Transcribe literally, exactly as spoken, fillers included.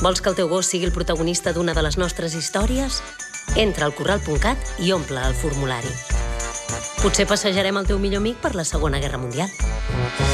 Vols que el teu gos sigui el protagonista d'una de les nostres històries? Entra al corral punt cat i omple el formulari. Potser passejarem el teu millor amic per la Segona Guerra Mundial.